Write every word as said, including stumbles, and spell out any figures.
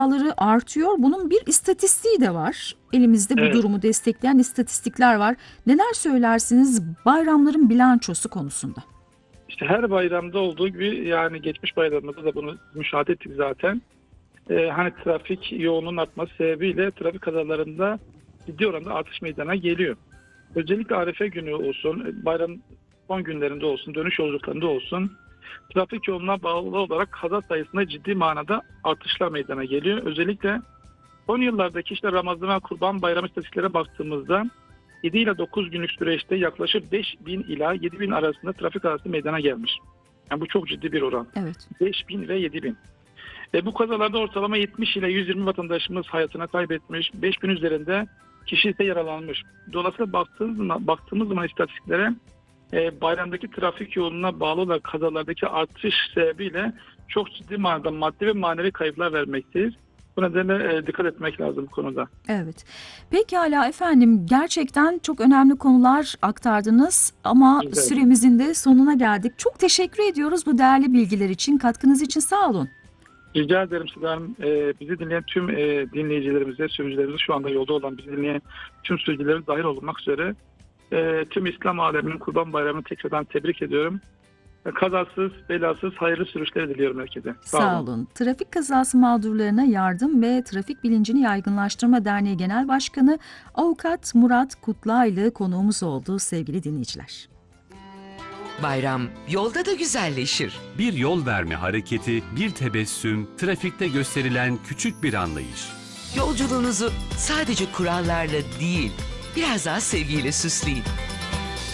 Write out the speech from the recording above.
kazaları artıyor. Bunun bir istatistiği de var. Elimizde bu Evet. durumu destekleyen istatistikler var. Neler söylersiniz bayramların bilançosu konusunda? İşte her bayramda olduğu gibi yani geçmiş bayramlarda da bunu müşahede ettik zaten. Ee, hani trafik yoğunluğunun artması sebebiyle trafik kazalarında ciddi oranda artış meydana geliyor. Özellikle Arefe günü olsun, bayram son günlerinde olsun, dönüş yolculuklarında olsun trafik yoğunluğuna bağlı olarak kaza sayısında ciddi manada artışlar meydana geliyor. Özellikle son yıllardaki işte Ramazan ve Kurban Bayramı istatistiklere baktığımızda yedi ile dokuz günlük süreçte yaklaşık beş bin ila yedi bin arasında trafik kazası meydana gelmiş. Yani bu çok ciddi bir oran. Evet. beş bin ve yedi bin. Ve bu kazalarda ortalama yetmiş ile yüz yirmi vatandaşımız hayatını kaybetmiş. beş bin üzerinde kişi ise yaralanmış. Dolayısıyla baktığımız zaman, baktığımız zaman istatistiklere e, bayramdaki trafik yoğunluğuna bağlı olarak kazalardaki artış sebebiyle çok ciddi manada maddi ve manevi kayıplar vermekteyiz. Bu nedenle e, dikkat etmek lazım bu konuda. Evet. Pekala efendim, gerçekten çok önemli konular aktardınız ama Rica ederim. süremizin de sonuna geldik. Çok teşekkür ediyoruz bu değerli bilgiler için, katkınız için sağ olun. Rica ederim Seda Hanım. E, bizi dinleyen tüm e, dinleyicilerimize, sürücülerimize, şu anda yolda olan bizi dinleyen tüm sürücülerimiz dahil olmak üzere e, tüm İslam aleminin Kurban Bayramı'nı tekrardan tebrik ediyorum. E, kazasız, belasız, hayırlı sürüşler diliyorum herkese. Sağ Sağ olun. olun. Trafik kazası mağdurlarına yardım ve trafik bilincini yaygınlaştırma derneği genel başkanı avukat Murat Kutlaylı konuğumuz oldu sevgili dinleyiciler. Bayram yolda da güzelleşir. Bir yol verme hareketi, bir tebessüm, trafikte gösterilen küçük bir anlayış. Yolculuğunuzu sadece kurallarla değil, biraz daha sevgiyle süsleyin.